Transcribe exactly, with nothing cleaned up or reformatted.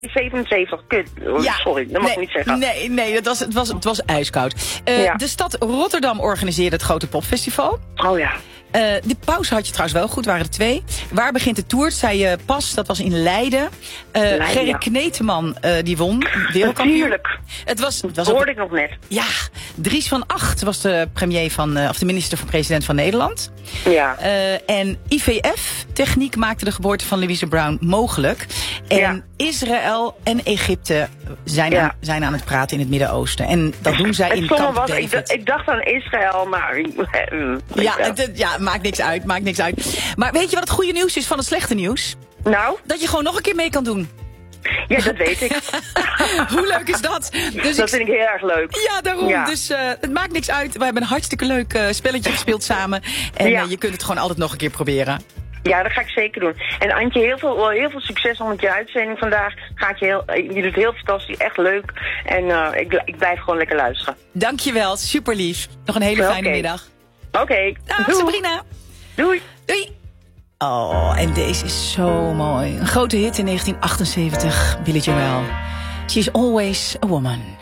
zevenenzeventig, kut. Ja, Sorry, dat mag nee, ik niet zeggen. Nee, nee het, was, het, was, het was ijskoud. Uh, ja. De stad Rotterdam organiseerde het grote popfestival. Oh ja. Uh, de pauze had je trouwens wel goed, waren er twee. Waar begint de tour? Zei je pas, dat was in Leiden. Uh, Leiden Gerrit ja. Kneteman, uh, die won. Wereldkampioen. Natuurlijk. Het was, het was dat ook... hoorde ik nog net. Ja, Dries van Acht was de premier van, uh, of de minister van president van Nederland. Ja. Uh, en I V F-techniek maakte de geboorte van Louise Brown mogelijk. En ja. Israël en Egypte zijn, ja. aan, zijn aan het praten in het Midden-Oosten. En dat doen zij in Camp was, David. Ik, ik dacht aan Israël, maar... ja, het, ja, maakt niks uit, maakt niks uit. Maar weet je wat het goede nieuws is van het slechte nieuws? Nou? Dat je gewoon nog een keer mee kan doen. Ja, dat weet ik. Hoe leuk is dat? Dus dat ik... vind ik heel erg leuk. Ja, daarom. Ja. Dus uh, het maakt niks uit. We hebben een hartstikke leuk uh, spelletje gespeeld samen. En ja. uh, je kunt het gewoon altijd nog een keer proberen. Ja, dat ga ik zeker doen. En Antje, heel veel, heel veel succes nog met je uitzending vandaag. Gaat je, heel, je doet heel fantastisch, echt leuk. En uh, ik, ik blijf gewoon lekker luisteren. Dankjewel, super lief. Nog een hele fijne okay. middag. Oké. Okay. Dag Sabrina. Doei. Doei. Oh, en deze is zo mooi. Een grote hit in negentien achtenzeventig, Billy Joel. She's always a woman.